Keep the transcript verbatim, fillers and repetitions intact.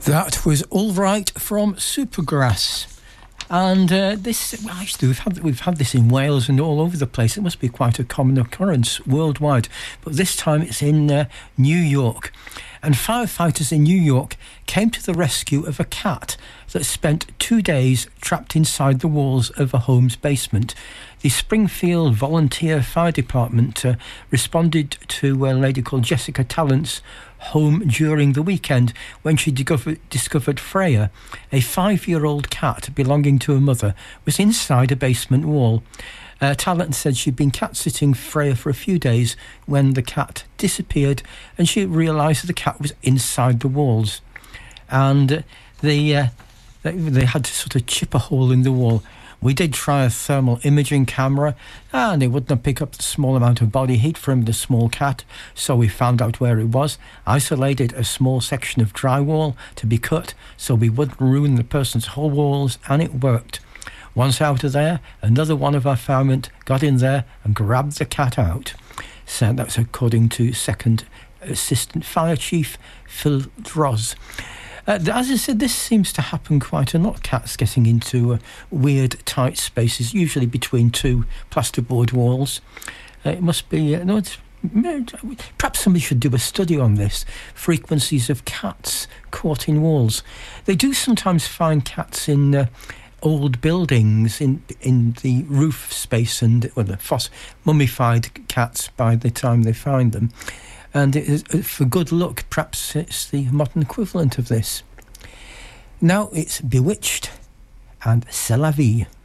That was All Right from Supergrass. And uh, this, well, actually, we've had we've had this in Wales and all over the place. It must be quite a common occurrence worldwide. But this time it's in uh, New York. And firefighters in New York came to the rescue of a cat that spent two days trapped inside the walls of a home's basement. The Springfield Volunteer Fire Department uh, responded to a lady called Jessica Tallant's home during the weekend when she discovered, discovered Freya, a five-year-old cat belonging to her mother, was inside a basement wall. Uh, Tallant said she'd been cat-sitting Freya for a few days when the cat disappeared and she realised that the cat was inside the walls. And uh, they, uh, they, they had to sort of chip a hole in the wall. We did try a thermal imaging camera and it would not pick up the small amount of body heat from the small cat, so we found out where it was, isolated a small section of drywall to be cut so we wouldn't ruin the person's whole walls, and it worked. Once out of there, another one of our firemen got in there and grabbed the cat out. So that's according to Second Assistant Fire Chief Phil Droz. Uh, as I said, this seems to happen quite a lot, cats getting into uh, weird, tight spaces, usually between two plasterboard walls. Uh, it must be... Uh, no, it's, perhaps somebody should do a study on this. Frequencies of cats caught in walls. They do sometimes find cats in uh, old buildings, in in the roof space, and well, the foss, mummified cats by the time they find them. And it is, for good luck, perhaps it's the modern equivalent of this. Now it's Bewitched and C'est la vie.